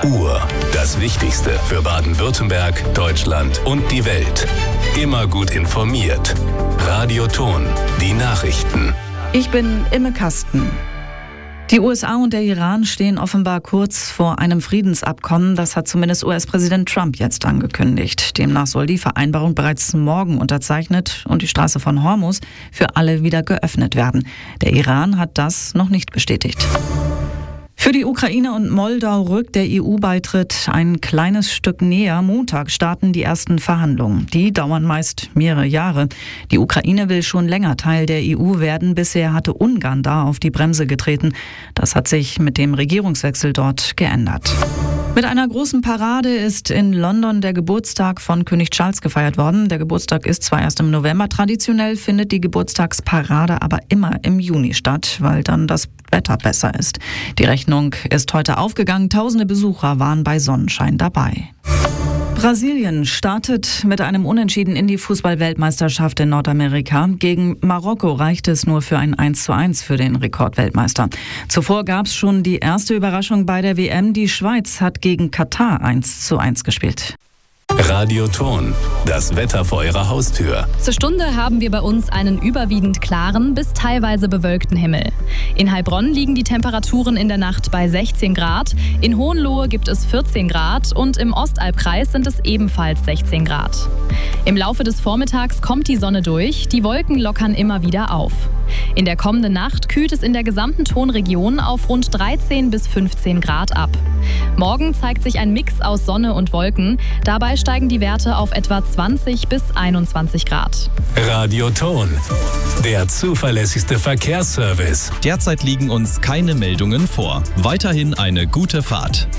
Uhr. Das Wichtigste für Baden-Württemberg, Deutschland und die Welt. Immer gut informiert. Radio Ton, die Nachrichten. Ich bin Imme Kasten. Die USA und der Iran stehen offenbar kurz vor einem Friedensabkommen. Das hat zumindest US-Präsident Trump jetzt angekündigt. Demnach soll die Vereinbarung bereits morgen unterzeichnet und die Straße von Hormuz für alle wieder geöffnet werden. Der Iran hat das noch nicht bestätigt. Für die Ukraine und Moldau rückt der EU-Beitritt ein kleines Stück näher. Montag starten die ersten Verhandlungen. Die dauern meist mehrere Jahre. Die Ukraine will schon länger Teil der EU werden. Bisher hatte Ungarn da auf die Bremse getreten. Das hat sich mit dem Regierungswechsel dort geändert. Mit einer großen Parade ist in London der Geburtstag von König Charles gefeiert worden. Der Geburtstag ist zwar erst im November. Traditionell findet die Geburtstagsparade aber immer im Juni statt, weil dann das Wetter besser ist. Die Rechnung ist heute aufgegangen. Tausende Besucher waren bei Sonnenschein dabei. Brasilien startet mit einem Unentschieden in die Fußball-Weltmeisterschaft in Nordamerika. Gegen Marokko reichte es nur für ein 1:1 für den Rekordweltmeister. Zuvor gab es schon die erste Überraschung bei der WM. Die Schweiz hat gegen Katar 1:1 gespielt. Radio Ton, das Wetter vor Ihrer Haustür. Zur Stunde haben wir bei uns einen überwiegend klaren bis teilweise bewölkten Himmel. In Heilbronn liegen die Temperaturen in der Nacht bei 16 Grad, in Hohenlohe gibt es 14 Grad und im Ostalbkreis sind es ebenfalls 16 Grad. Im Laufe des Vormittags kommt die Sonne durch, die Wolken lockern immer wieder auf. In der kommenden Nacht kühlt es in der gesamten Tonregion auf rund 13 bis 15 Grad ab. Morgen zeigt sich ein Mix aus Sonne und Wolken. Dabei steigen die Werte auf etwa 20 bis 21 Grad. Radio Ton, der zuverlässigste Verkehrsservice. Derzeit liegen uns keine Meldungen vor. Weiterhin eine gute Fahrt.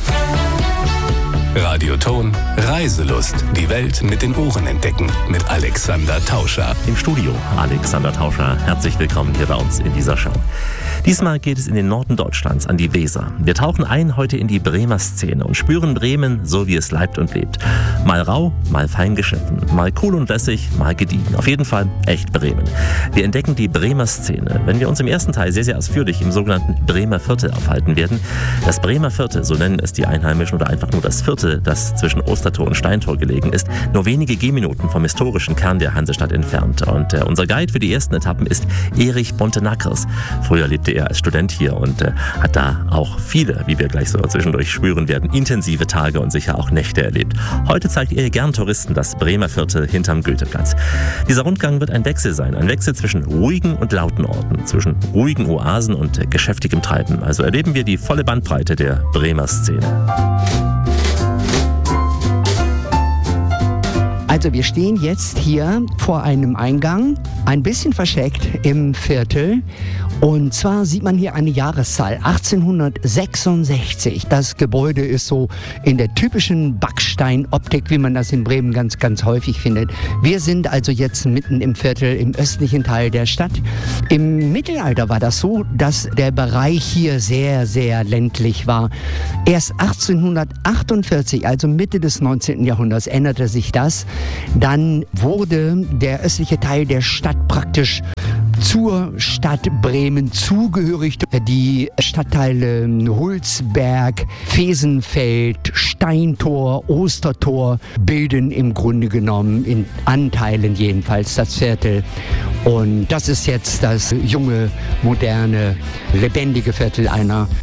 Radio Ton, Reiselust. Die Welt mit den Ohren entdecken. Mit Alexander Tauscher. Im Studio Alexander Tauscher. Herzlich willkommen hier bei uns in dieser Show. Diesmal geht es in den Norden Deutschlands, an die Weser. Wir tauchen ein heute in die Bremer Szene und spüren Bremen, so wie es leibt und lebt. Mal rau, mal fein geschliffen, mal cool und lässig, mal gediegen. Auf jeden Fall echt Bremen. Wir entdecken die Bremer Szene, wenn wir uns im ersten Teil sehr, sehr ausführlich im sogenannten Bremer Viertel aufhalten werden. Das Bremer Viertel, so nennen es die Einheimischen, oder einfach nur das Viertel, das zwischen Ostertor und Steintor gelegen ist, nur wenige Gehminuten vom historischen Kern der Hansestadt entfernt. Und unser Guide für die ersten Etappen ist Erich Bontenackers. Früher lebte er als Student hier und hat da auch viele, wie wir gleich so zwischendurch spüren werden, intensive Tage und sicher auch Nächte erlebt. Heute zeigt er gern Touristen das Bremer Viertel hinterm Goetheplatz. Dieser Rundgang wird ein Wechsel sein, ein Wechsel zwischen ruhigen und lauten Orten, zwischen ruhigen Oasen und geschäftigem Treiben. Also erleben wir die volle Bandbreite der Bremer Szene. Also wir stehen jetzt hier vor einem Eingang, ein bisschen versteckt im Viertel. Und zwar sieht man hier eine Jahreszahl, 1866. Das Gebäude ist so in der typischen Backsteinoptik, wie man das in Bremen ganz, ganz häufig findet. Wir sind also jetzt mitten im Viertel, im östlichen Teil der Stadt. Im Mittelalter war das so, dass der Bereich hier sehr, sehr ländlich war. Erst 1848, also Mitte des 19. Jahrhunderts, änderte sich das. Dann wurde der östliche Teil der Stadt praktisch zur Stadt Bremen zugehörig. Die Stadtteile Hulsberg, Fesenfeld, Steintor, Ostertor bilden im Grunde genommen in Anteilen jedenfalls das Viertel. Und das ist jetzt das junge, moderne, lebendige Viertel einer